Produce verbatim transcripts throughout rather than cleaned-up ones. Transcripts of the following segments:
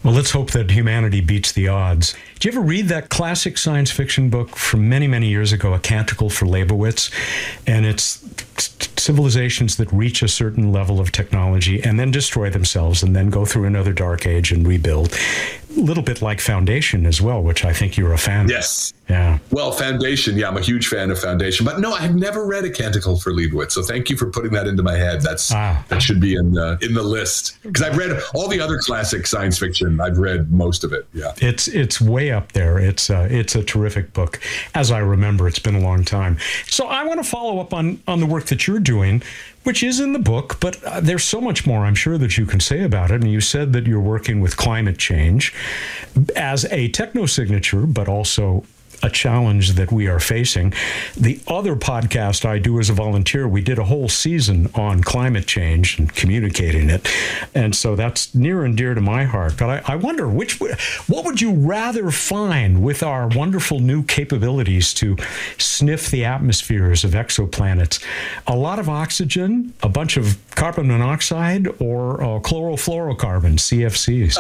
Well, let's hope that humanity beats the odds. Did you ever read that classic science fiction book from many, many years ago, A Canticle for Leibowitz? And it's civilizations that reach a certain level of technology and then destroy themselves and then go through another dark age and rebuild. A little bit like Foundation as well, which I think you're a fan yes. of. Yeah. Well, Foundation, yeah, I'm a huge fan of Foundation. But no, I've never read A Canticle for Leibowitz. So thank you for putting that into my head. That's ah. That should be in the, in the list. Because I've read all the other classic science fiction. I've read most of it, yeah. It's it's way up there. It's uh, it's a terrific book. As I remember, it's been a long time. So I want to follow up on, on the work that you're doing, which is in the book, but uh, there's so much more I'm sure that you can say about it. And you said that you're working with climate change as a technosignature, but also a challenge that we are facing. The other podcast I do as a volunteer, we did a whole season on climate change and communicating it. And so that's near and dear to my heart. But I, I wonder, which, what would you rather find with our wonderful new capabilities to sniff the atmospheres of exoplanets? A lot of oxygen, a bunch of carbon monoxide, or uh, chlorofluorocarbons, C F Cs?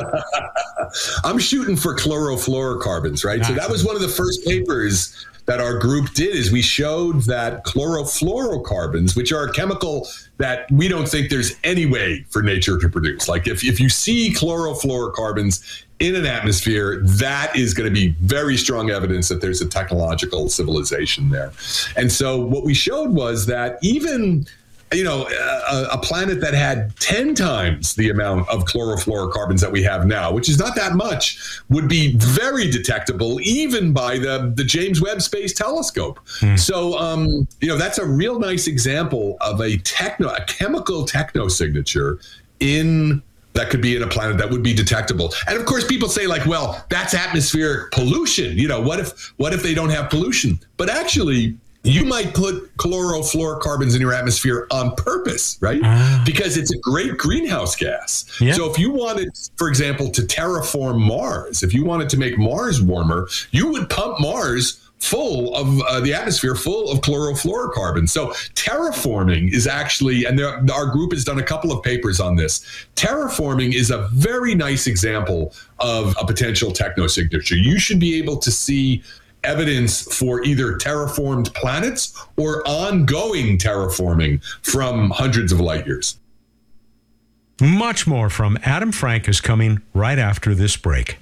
I'm shooting for chlorofluorocarbons, right? So that was one of the first papers that our group did, is we showed that chlorofluorocarbons, which are a chemical that we don't think there's any way for nature to produce. Like if, if you see chlorofluorocarbons in an atmosphere, that is going to be very strong evidence that there's a technological civilization there. And so what we showed was that even you know, a, a planet that had ten times the amount of chlorofluorocarbons that we have now, which is not that much, would be very detectable even by the, the James Webb Space Telescope. Mm. So, um, you know, that's a real nice example of a techno, a chemical technosignature in that could be in a planet that would be detectable. And of course, people say like, well, that's atmospheric pollution. You know, what if what if they don't have pollution? But actually, you might put chlorofluorocarbons in your atmosphere on purpose, right? Ah. Because it's a great greenhouse gas. Yeah. So if you wanted, for example, to terraform Mars, if you wanted to make Mars warmer, you would pump Mars full of uh, the atmosphere full of chlorofluorocarbons. So terraforming is actually, and there, our group has done a couple of papers on this. Terraforming is a very nice example of a potential technosignature. You should be able to see evidence for either terraformed planets or ongoing terraforming from hundreds of light years. Much more from Adam Frank is coming right after this break.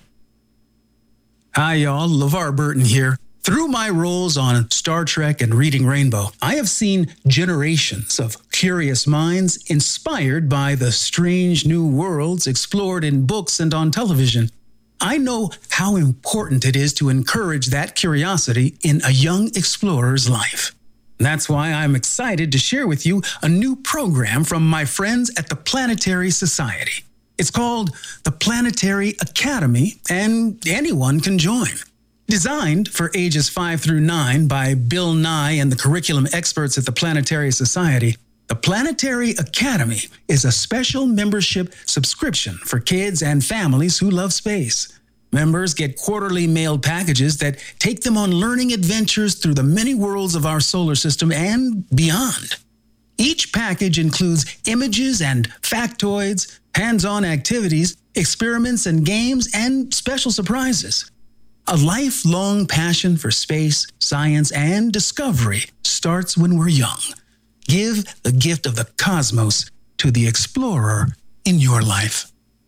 Hi, y'all. LeVar Burton here. Through my roles on Star Trek and Reading Rainbow, I have seen generations of curious minds inspired by the strange new worlds explored in books and on television. I know how important it is to encourage that curiosity in a young explorer's life. That's why I'm excited to share with you a new program from my friends at the Planetary Society. It's called the Planetary Academy, and anyone can join. Designed for ages five through nine by Bill Nye and the curriculum experts at the Planetary Society, the Planetary Academy is a special membership subscription for kids and families who love space. Members get quarterly mailed packages that take them on learning adventures through the many worlds of our solar system and beyond. Each package includes images and factoids, hands-on activities, experiments and games, and special surprises. A lifelong passion for space, science, and discovery starts when we're young. Give the gift of the cosmos to the explorer in your life.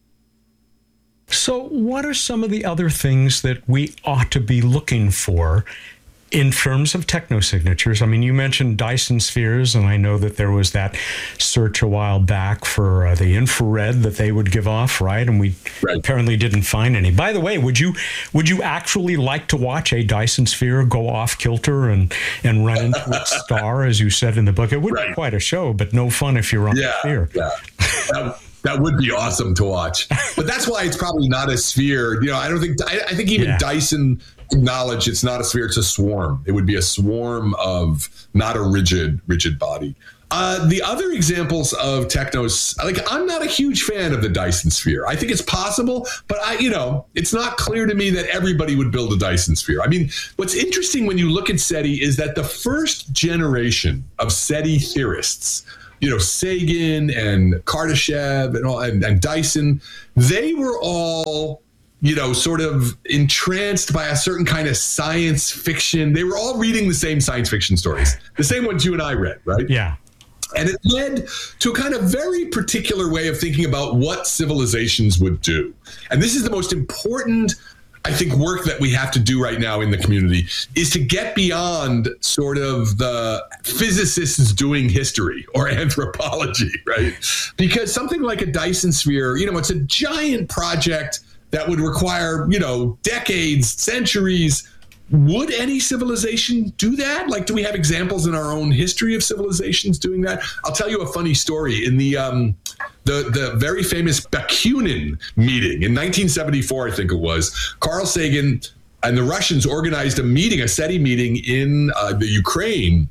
So what are some of the other things that we ought to be looking for in terms of technosignatures? I mean, you mentioned Dyson spheres, and I know that there was that search a while back for uh, the infrared that they would give off, right? And we right. apparently didn't find any. By the way, would you would you actually like to watch a Dyson sphere go off kilter and, and run into a star, as you said in the book? It would right. be quite a show, but no fun if you're on yeah, the sphere. Yeah. That, that would be awesome to watch. But that's why it's probably not a sphere. You know, I don't think, I, I think even yeah. Dyson acknowledged it's not a sphere, it's a swarm. It would be a swarm of not a rigid, rigid body. Uh, the other examples of technos, like I'm not a huge fan of the Dyson sphere. I think it's possible, but I, you know, it's not clear to me that everybody would build a Dyson sphere. I mean, what's interesting when you look at SETI is that the first generation of SETI theorists, you know, Sagan and Kardashev and all, and, and Dyson, they were all you know, sort of entranced by a certain kind of science fiction. They were all reading the same science fiction stories, the same ones you and I read, right? Yeah. And it led to a kind of very particular way of thinking about what civilizations would do. And this is the most important, I think, work that we have to do right now in the community, is to get beyond sort of the physicists doing history or anthropology, right? Because something like a Dyson sphere, you know, it's a giant project that would require, you know, decades, centuries. Would any civilization do that? Like, do we have examples in our own history of civilizations doing that? I'll tell you a funny story. In the um, the the very famous Bakunin meeting in nineteen seventy-four, I think it was, Carl Sagan and the Russians organized a meeting, a SETI meeting in uh, the Ukraine.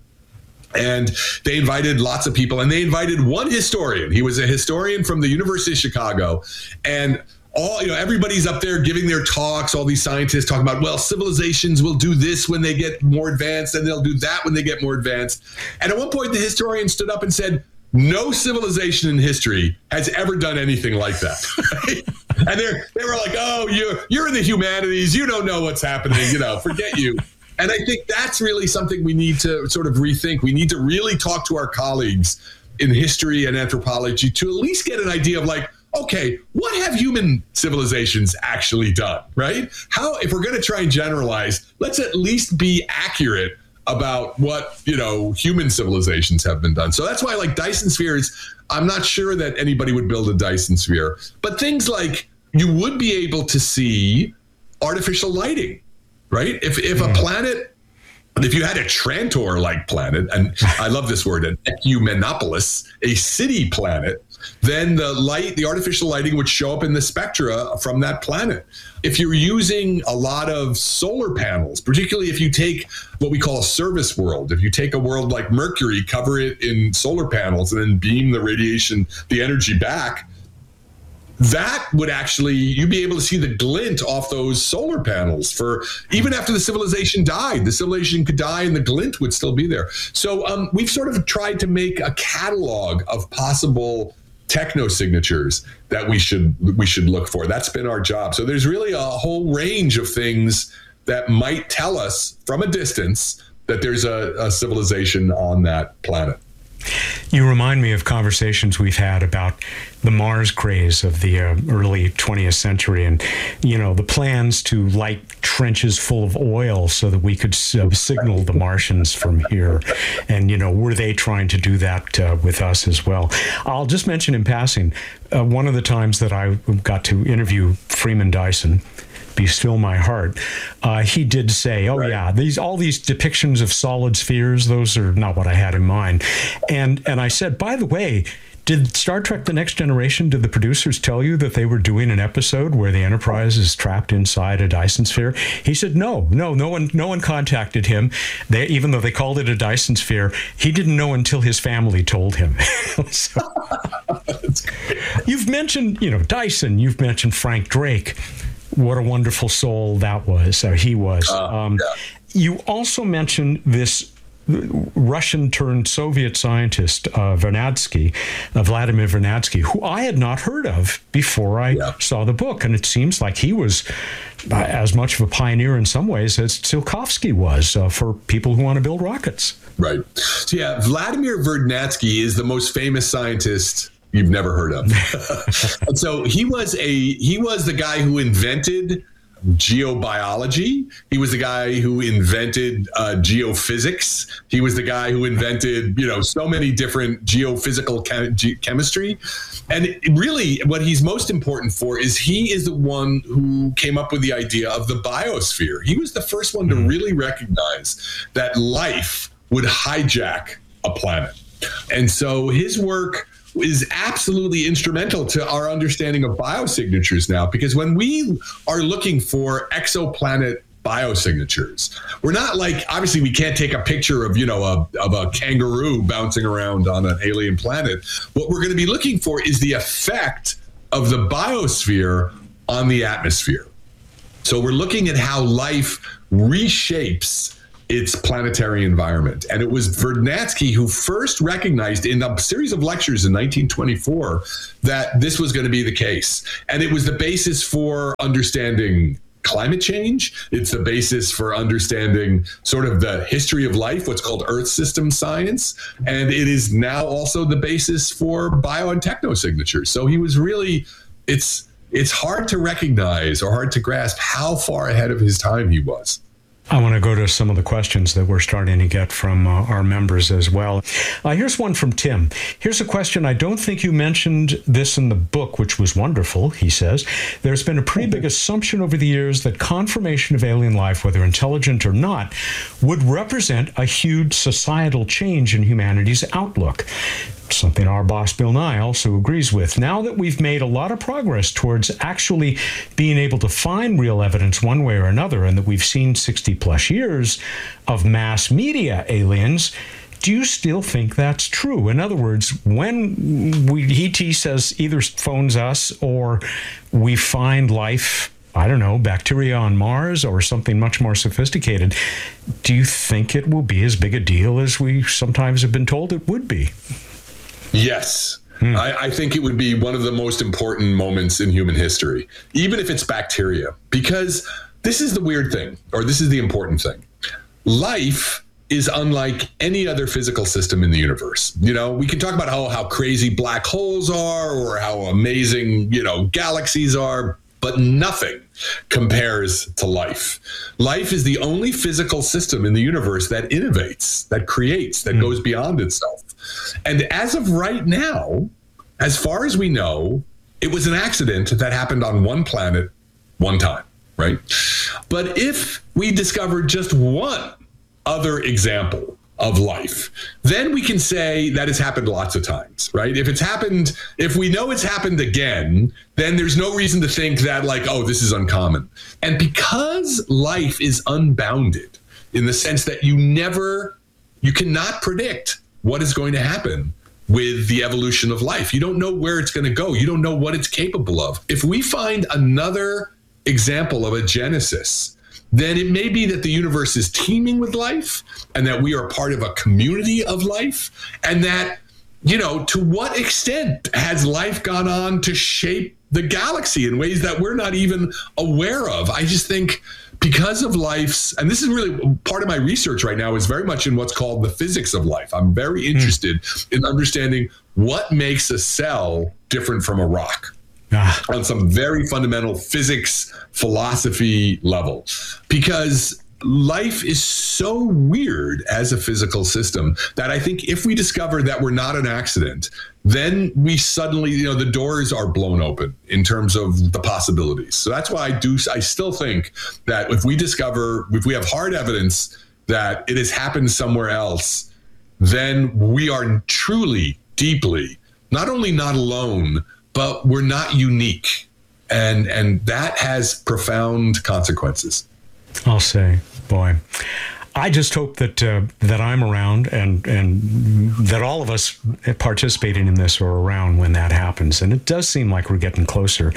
And they invited lots of people, and they invited one historian. He was a historian from the University of Chicago. And all, you know, everybody's up there giving their talks, all these scientists talking about, well, civilizations will do this when they get more advanced, and they'll do that when they get more advanced. And at one point, the historian stood up and said, no civilization in history has ever done anything like that. And they they were like, oh, you're, you're in the humanities. You don't know what's happening. You know, forget you. And I think that's really something we need to sort of rethink. We need to really talk to our colleagues in history and anthropology to at least get an idea of, like, okay, what have human civilizations actually done, right? How, if we're going to try and generalize, let's at least be accurate about what, you know, human civilizations have been done. So that's why, like, Dyson spheres, I'm not sure that anybody would build a Dyson sphere, but things like you would be able to see artificial lighting, right? If if a planet, if you had a Trantor-like planet, and I love this word, an ecumenopolis, a city planet, then the light, the artificial lighting would show up in the spectra from that planet. If you're using a lot of solar panels, particularly if you take what we call a service world, if you take a world like Mercury, cover it in solar panels, and then beam the radiation, the energy back, that would actually, you'd be able to see the glint off those solar panels for even after the civilization died. The civilization could die and the glint would still be there. So um, we've sort of tried to make a catalog of possible techno signatures that we should we should look for. That's been our job. So there's really a whole range of things that might tell us from a distance that there's a, a civilization on that planet. You remind me of conversations we've had about the Mars craze of the uh, early twentieth century, and, you know, the plans to light trenches full of oil so that we could uh, signal the Martians from here. And, you know, were they trying to do that uh, with us as well? I'll just mention in passing, uh, one of the times that I got to interview Freeman Dyson, Be Still My Heart, uh, he did say, oh, right. yeah, these all these depictions of solid spheres, those are not what I had in mind. And and I said, by the way, did Star Trek The Next Generation, did the producers tell you that they were doing an episode where the Enterprise is trapped inside a Dyson sphere? He said, no, no, no one no one contacted him. They, even though they called it a Dyson sphere, he didn't know until his family told him. So, you've mentioned, you know, Dyson, you've mentioned Frank Drake. What a wonderful soul that was, or he was. Uh, um, yeah. You also mentioned this Russian turned Soviet scientist, uh, Vernadsky, uh, Vladimir Vernadsky, who I had not heard of before I yeah. saw the book. And it seems like he was uh, as much of a pioneer in some ways as Tsiolkovsky was uh, for people who want to build rockets. Right. So, yeah, Vladimir Vernadsky is the most famous scientist you've never heard of. And so he was a he was the guy who invented geobiology. He was the guy who invented uh, geophysics. He was the guy who invented, you know, so many different geophysical chem- ge- chemistry. And it, really, what he's most important for is he is the one who came up with the idea of the biosphere. He was the first one to really recognize that life would hijack a planet. And so his work is absolutely instrumental to our understanding of biosignatures now, because when we are looking for exoplanet biosignatures, we're not like, obviously we can't take a picture of, you know, a, of a kangaroo bouncing around on an alien planet. What we're going to be looking for is the effect of the biosphere on the atmosphere. So we're looking at how life reshapes its planetary environment. And it was Vernadsky who first recognized in a series of lectures in nineteen twenty-four that this was going to be the case. And it was the basis for understanding climate change. It's the basis for understanding sort of the history of life, what's called Earth system science. And it is now also the basis for bio and technosignatures. So he was really, it's it's hard to recognize or hard to grasp how far ahead of his time he was. I want to go to some of the questions that we're starting to get from uh, our members as well. Uh, here's one from Tim. Here's a question. I don't think you mentioned this in the book, which was wonderful, he says. There's been a pretty big assumption over the years that confirmation of alien life, whether intelligent or not, would represent a huge societal change in humanity's outlook. Something our boss Bill Nye also agrees with. Now that we've made a lot of progress towards actually being able to find real evidence one way or another, and that we've seen sixty plus years of mass media aliens, do you still think that's true? In other words, when we, E T says either phones us or we find life, I don't know, bacteria on Mars or something much more sophisticated, do you think it will be as big a deal as we sometimes have been told it would be? Yes. Hmm. I, I think it would be one of the most important moments in human history, even if it's bacteria, because this is the weird thing, or this is the important thing. Life is unlike any other physical system in the universe. You know, we can talk about how, how crazy black holes are or how amazing, you know, galaxies are, but nothing compares to life. Life is the only physical system in the universe that innovates, that creates, that mm. goes beyond itself. And as of right now, as far as we know, it was an accident that happened on one planet one time, right? But if we discover just one other example of life, then we can say that it's happened lots of times, right? If it's happened, if we know it's happened again, then there's no reason to think that like, oh, this is uncommon. And because life is unbounded in the sense that you never, you cannot predict what is going to happen with the evolution of life. You don't know where it's going to go. You don't know what it's capable of. If we find another example of a genesis, then it may be that the universe is teeming with life and that we are part of a community of life, and that, you know, to what extent has life gone on to shape the galaxy in ways that we're not even aware of? I just think because of life's, and this is really part of my research right now, is very much in what's called the physics of life. I'm very interested mm. in understanding what makes a cell different from a rock ah. on some very fundamental physics, philosophy level, because life is so weird as a physical system that I think if we discover that we're not an accident, then we suddenly, you know, the doors are blown open in terms of the possibilities. So that's why I do, I still think that if we discover, if we have hard evidence that it has happened somewhere else, then we are truly, deeply, not only not alone, but we're not unique. And, and that has profound consequences. I'll say, boy, I just hope that uh, that I'm around and and that all of us participating in this are around when that happens. And it does seem like we're getting closer.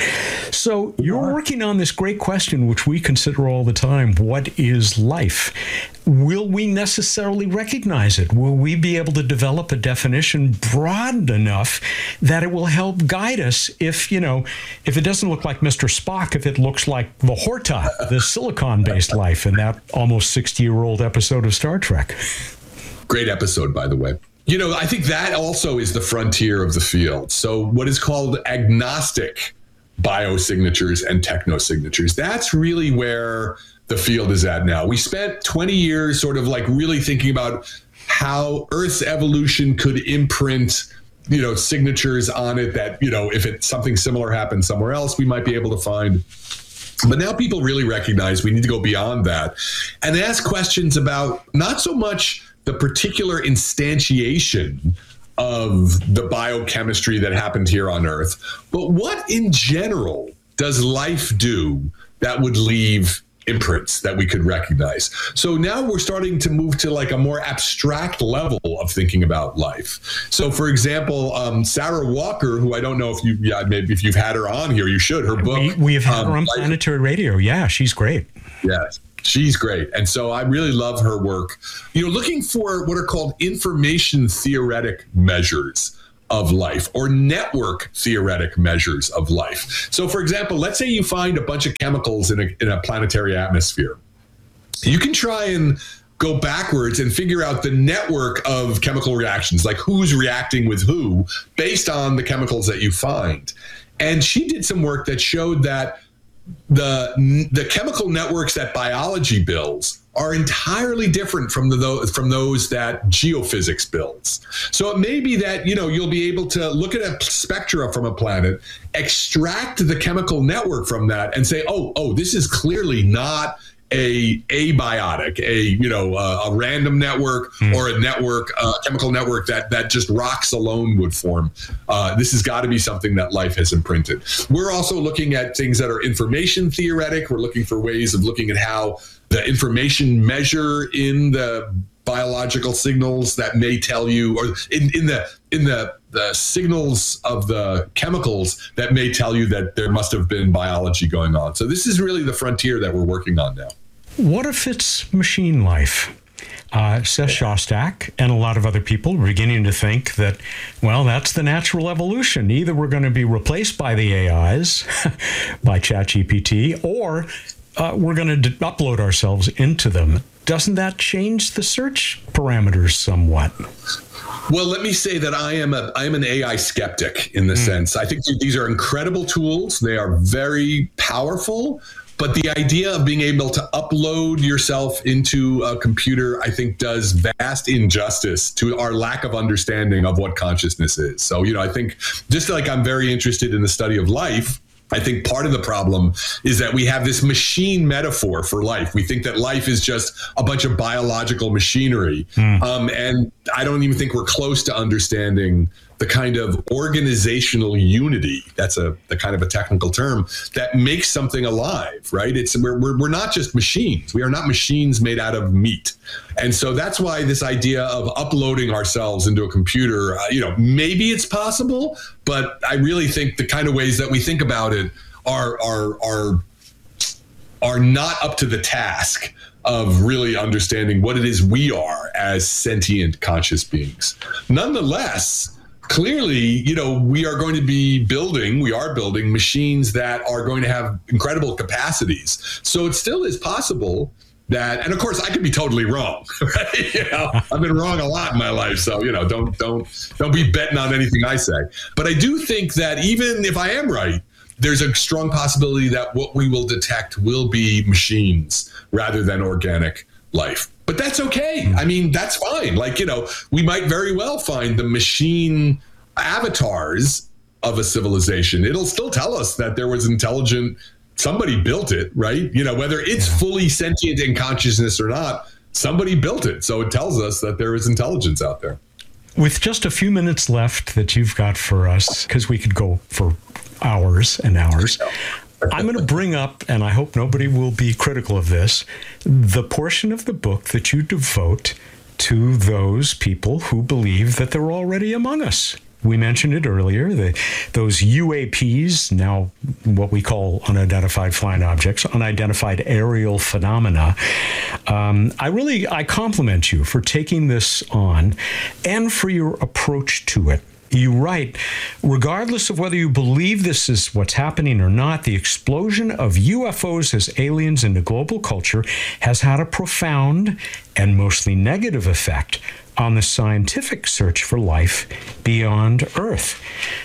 So you're working on this great question, which we consider all the time. What is life? Will we necessarily recognize it? Will we be able to develop a definition broad enough that it will help guide us if, you know, if it doesn't look like Mister Spock, if it looks like the Horta, the silicon-based life in that almost sixty-year-old episode of Star Trek? Great episode, by the way. You know, I think that also is the frontier of the field. So what is called agnostic biosignatures and technosignatures, that's really where the field is at now. We spent twenty years sort of like really thinking about how Earth's evolution could imprint, you know, signatures on it that, you know, if it something similar happened somewhere else, we might be able to find. But now people really recognize we need to go beyond that and ask questions about not so much the particular instantiation of the biochemistry that happened here on Earth, but what in general does life do that would leave imprints that we could recognize? So now we're starting to move to like a more abstract level of thinking about life. So for example, um, Sarah Walker, who I don't know if you, yeah, maybe if you've had her on here, you should, her book. We, we have had um, her on Planetary Radio. Yeah, she's great. Yeah. She's great. And so I really love her work, you know, looking for what are called information theoretic measures of life, or network theoretic measures of life. So for example, let's say you find a bunch of chemicals in a, in a planetary atmosphere. You can try and go backwards and figure out the network of chemical reactions, like who's reacting with who based on the chemicals that you find. And she did some work that showed that the the chemical networks that biology builds are entirely different from the from those that geophysics builds. So it may be that, you know, you'll be able to look at a spectra from a planet, extract the chemical network from that, and say, oh, oh, this is clearly not a abiotic, a you know uh, a random network mm. or a network, a uh, chemical network that that just rocks alone would form. Uh, this has got to be something that life has imprinted. We're also looking at things that are information theoretic. We're looking for ways of looking at how the information measure in the biological signals that may tell you, or in, in the in the the signals of the chemicals that may tell you that there must have been biology going on. So this is really the frontier that we're working on now. What if it's machine life? Uh, Seth Shostak and a lot of other people are beginning to think that, well, that's the natural evolution. Either we're going to be replaced by the A Is, by ChatGPT, or uh, we're going to d- upload ourselves into them. Doesn't that change the search parameters somewhat? Well, let me say that I am a I am an A I skeptic in the mm. sense. I think these are incredible tools. They are very powerful. But the idea of being able to upload yourself into a computer, I think, does vast injustice to our lack of understanding of what consciousness is. So, you know, I think just like I'm very interested in the study of life, I think part of the problem is that we have this machine metaphor for life. We think that life is just a bunch of biological machinery. Mm. Um, and I don't even think we're close to understanding the kind of organizational unity, that's a the kind of a technical term, that makes something alive, right? It's we're, we're, we're not just machines. We are not machines made out of meat. And so that's why this idea of uploading ourselves into a computer, uh, you know, maybe it's possible, but I really think the kind of ways that we think about it are are are are not up to the task of really understanding what it is we are as sentient conscious beings. Nonetheless, clearly, you know, we are going to be building, we are building machines that are going to have incredible capacities. So it still is possible that, and of course I could be totally wrong, right? You know, I've been wrong a lot in my life. So, you know, don't, don't, don't be betting on anything I say. But I do think that even if I am right, there's a strong possibility that what we will detect will be machines rather than organic life. But that's okay. I mean, that's fine. Like, you know, we might very well find the machine avatars of a civilization. It'll still tell us that there was intelligent, somebody built it, right? You know, whether it's fully sentient in consciousness or not, somebody built it. So it tells us that there is intelligence out there. With just a few minutes left that you've got for us, because we could go for hours and hours, I'm going to bring up, and I hope nobody will be critical of this, the portion of the book that you devote to those people who believe that they're already among us. We mentioned it earlier, that those U A Ps, now what we call unidentified flying objects, unidentified aerial phenomena. Um, I really, I compliment you for taking this on and for your approach to it. You write, regardless of whether you believe this is what's happening or not, the explosion of U F Os as aliens into global culture has had a profound and mostly negative effect on the scientific search for life beyond Earth.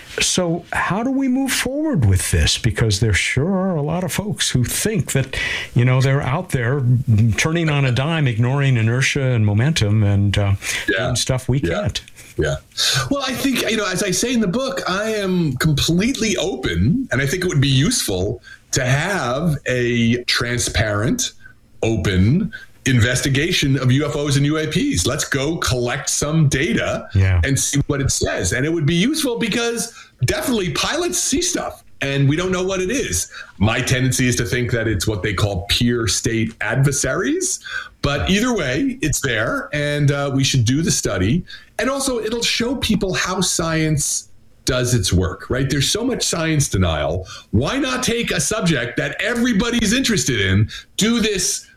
So how do we move forward with this? Because there sure are a lot of folks who think that, you know, they're out there turning on a dime, ignoring inertia and momentum and, uh, yeah. and stuff we yeah. can't. Yeah. Well, I think, you know, as I say in the book, I am completely open, and I think it would be useful to have a transparent, open investigation of U F Os and U A Ps. Let's go collect some data yeah. and see what it says. And it would be useful because definitely pilots see stuff and we don't know what it is. My tendency is to think that it's what they call peer state adversaries. But either way, it's there, and uh, we should do the study. And also, it'll show people how science does its work, right? There's so much science denial. Why not take a subject that everybody's interested in, do this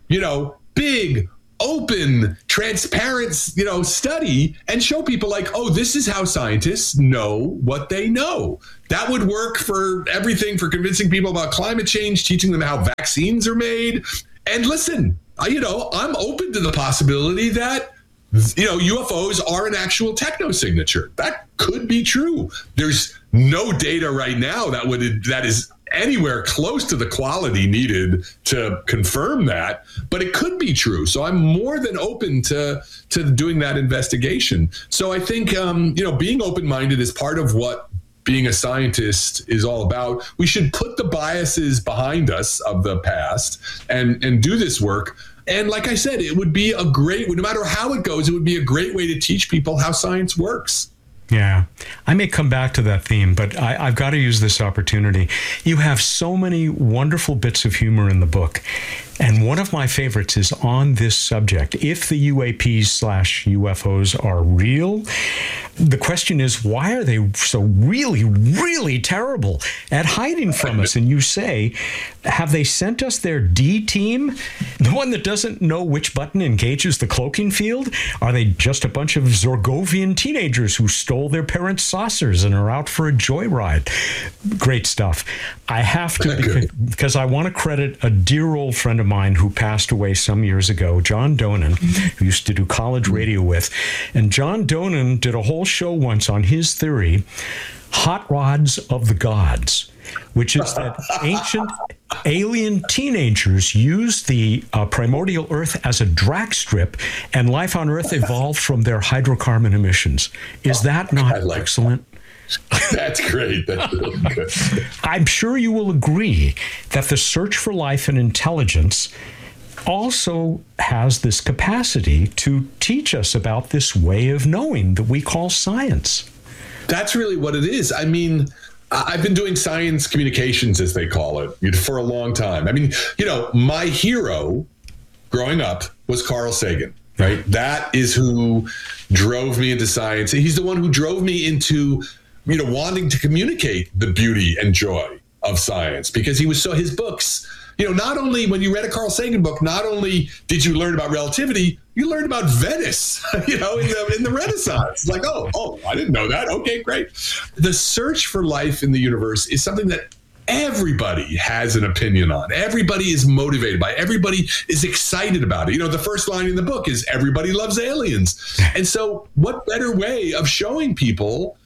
you know, big, open, transparent, you know, study and show people like, oh, this is how scientists know what they know. That would work for everything, for convincing people about climate change, teaching them how vaccines are made. And listen, I, you know, I'm open to the possibility that, you know, U F Os are an actual technosignature. That could be true. There's no data right now that would that is anywhere close to the quality needed to confirm that, but it could be true. So I'm more than open to to doing that investigation. So I think um, you know, being open-minded is part of what being a scientist is all about. We should put the biases behind us of the past and and do this work. And like I said, it would be a great, no matter how it goes, it would be a great way to teach people how science works. Yeah, I may come back to that theme, but I, I've got to use this opportunity. You have so many wonderful bits of humor in the book. And one of my favorites is on this subject. If the U A Ps slash U F Os are real, the question is, why are they so really, really terrible at hiding from us? And you say, have they sent us their D team? The one that doesn't know which button engages the cloaking field? Are they just a bunch of Zorgovian teenagers who stole their parents' saucers and are out for a joyride? Great stuff. I have to, because, because I want to credit a dear old friend of mine who passed away some years ago, John Donan, who used to do college radio with. And John Donan did a whole show once on his theory, Hot Rods of the Gods, which is that ancient alien teenagers used the uh, primordial Earth as a drag strip, and life on Earth evolved from their hydrocarbon emissions. Is that not like excellent? That. That's great. That's really good. I'm sure you will agree that the search for life and intelligence also has this capacity to teach us about this way of knowing that we call science. That's really what it is. I mean, I've been doing science communications, as they call it, for a long time. I mean, you know, my hero growing up was Carl Sagan, right? That is who drove me into science. He's the one who drove me into, you know, wanting to communicate the beauty and joy of science, because he was so, his books, you know, not only when you read a Carl Sagan book, not only did you learn about relativity, you learned about Venice, you know, in the in the Renaissance. It's like, oh, oh, I didn't know that. Okay, great. The search for life in the universe is something that everybody has an opinion on. Everybody is motivated by it. Everybody is excited about it. You know, the first line in the book is everybody loves aliens. And so what better way of showing people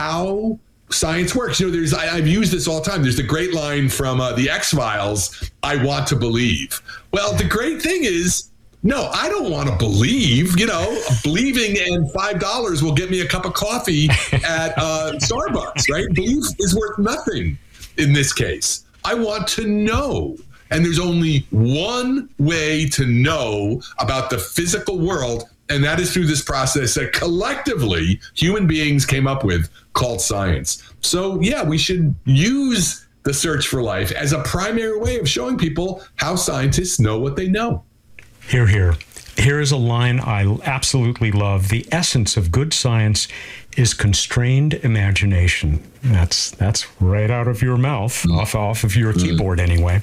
how science works? You know, there's, I, I've used this all the time. There's the great line from uh, the X-Files, I want to believe. Well, the great thing is, no, I don't want to believe. You know, believing and five dollars will get me a cup of coffee at uh, Starbucks, right? Belief is worth nothing in this case. I want to know. And there's only one way to know about the physical world, and that is through this process that collectively human beings came up with called science. So, yeah, we should use the search for life as a primary way of showing people how scientists know what they know. Hear, hear. Here is a line I absolutely love. The essence of good science is constrained imagination. That's that's right out of your mouth, mm. off, off of your mm. keyboard anyway.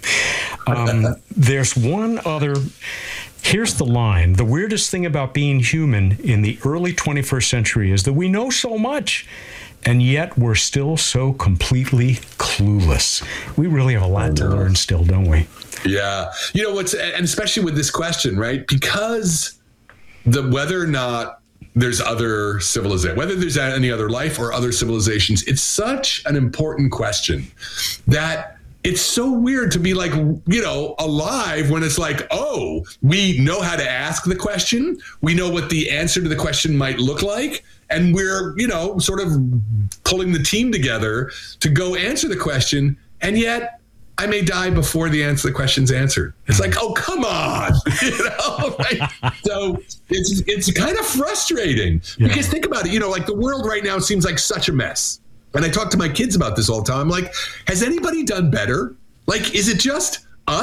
Um, there's one other... Here's the line. The weirdest thing about being human in the early twenty-first century is that we know so much, and yet we're still so completely clueless. We really have a lot to learn still, don't we? Yeah. You know, what's, and especially with this question, right? Because the whether or not there's other civilization, whether there's any other life or other civilizations, it's such an important question that it's so weird to be like, you know, alive when it's like, oh, we know how to ask the question. We know what the answer to the question might look like. And we're, you know, sort of pulling the team together to go answer the question. And yet I may die before the answer the question's answered. It's like, oh, come on. You know, right? So it's it's kind of frustrating yeah. because think about it. You know, like the world right now seems like such a mess. And I talk to my kids about this all the time. I'm like, has anybody done better? Like, is it just us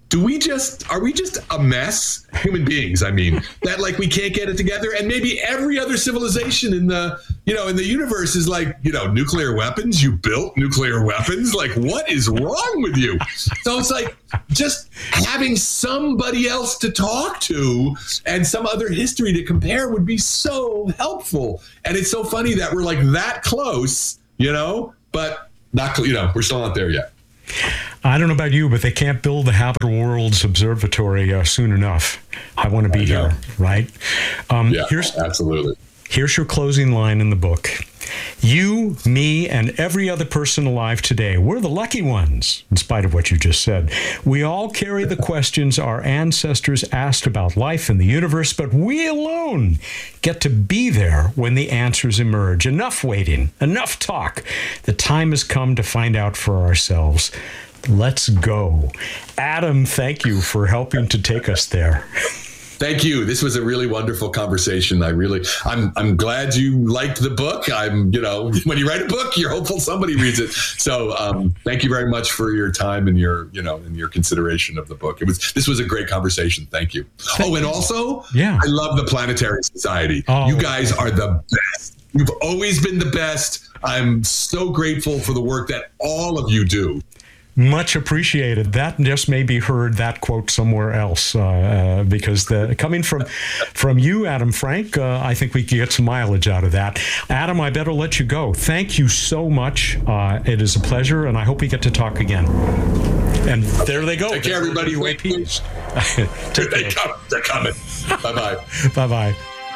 do we just, are we just a mess? Human beings, I mean, that like we can't get it together. And maybe every other civilization in the, you know, in the universe is like, you know, nuclear weapons, you built nuclear weapons. Like, what is wrong with you? So it's like just having somebody else to talk to and some other history to compare would be so helpful. And it's so funny that we're like that close, you know, but not, you know, we're still not there yet. I don't know about you, but they can't build the Habitable Worlds Observatory uh, soon enough. I want to be here, right? Um, yeah, here's, absolutely. Here's your closing line in the book. You, me, and every other person alive today, we're the lucky ones, in spite of what you just said. We all carry the questions our ancestors asked about life and the universe, but we alone get to be there when the answers emerge. Enough waiting, enough talk. The time has come to find out for ourselves. Let's go. Adam, thank you for helping to take us there. Thank you. This was a really wonderful conversation. I really, I'm, I'm glad you liked the book. I'm, you know, when you write a book, you're hopeful somebody reads it. So, um, thank you very much for your time and your, you know, and your consideration of the book. It was, this was a great conversation. Thank you. Thank oh, and also, yeah, I love the Planetary Society. Oh, you guys are the best. You've always been the best. I'm so grateful for the work that all of you do. Much appreciated. That just may be heard, that quote, somewhere else, uh, uh, because the coming from from you, Adam Frank, uh, I think we can get some mileage out of that. Adam, I better let you go. Thank you so much. Uh, it is a pleasure, and I hope we get to talk again. And there they go. Take care, everybody. U A Ps. Take they come. They're coming. Bye-bye. Bye-bye.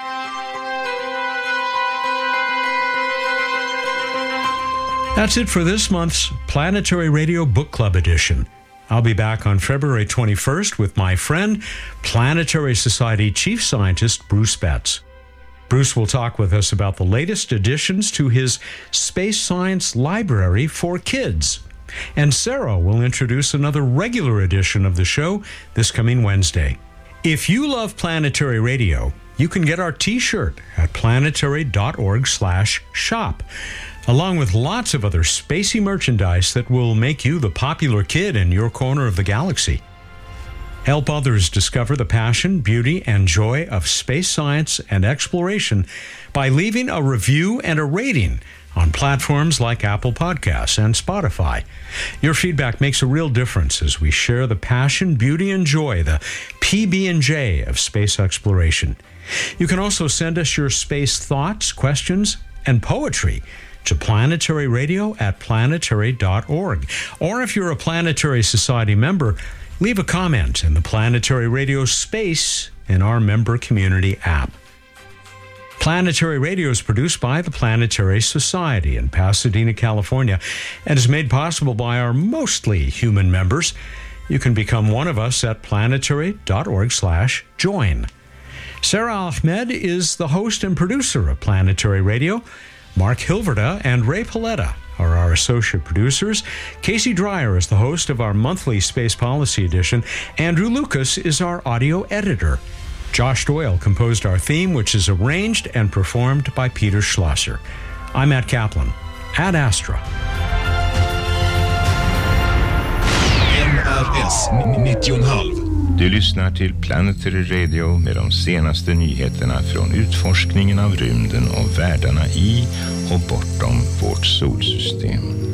That's it for this month's Planetary Radio Book Club edition. I'll be back on February twenty-first with my friend, Planetary Society Chief Scientist Bruce Betts. Bruce will talk with us about the latest additions to his Space Science Library for Kids. And Sarah will introduce another regular edition of the show this coming Wednesday. If you love Planetary Radio, you can get our t-shirt at planetary.org slash shop. Along with lots of other spacey merchandise that will make you the popular kid in your corner of the galaxy. Help others discover the passion, beauty, and joy of space science and exploration by leaving a review and a rating on platforms like Apple Podcasts and Spotify. Your feedback makes a real difference as we share the passion, beauty, and joy, the P B and J of space exploration. You can also send us your space thoughts, questions, and poetry to planetary radio at planetary dot org. Or if you're a Planetary Society member, leave a comment in the Planetary Radio space in our member community app. Planetary Radio is produced by the Planetary Society in Pasadena, California, and is made possible by our mostly human members. You can become one of us at planetary dot org slash join. Sarah Ahmed is the host and producer of Planetary Radio. Mark Hilverda and Ray Paletta are our associate producers. Casey Dreyer is the host of our monthly Space Policy Edition. Andrew Lucas is our audio editor. Josh Doyle composed our theme, which is arranged and performed by Peter Schlosser. I'm Matt Kaplan. Ad Astra. N R S nittio komma fem. Du lyssnar till Planetary Radio med de senaste nyheterna från utforskningen av rymden och världarna i och bortom vårt solsystem.